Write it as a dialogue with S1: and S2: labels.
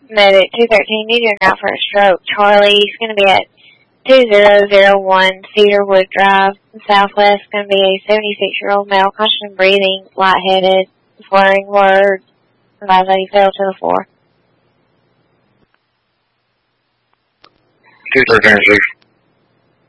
S1: Medic 213, need you out for a stroke. Charlie, he's going to be at 2001 Cedarwood Drive, Southwest. Going to be a 76-year-old male, conscious and breathing, lightheaded, slurring words. Advise that he fell to the floor.
S2: 213-6.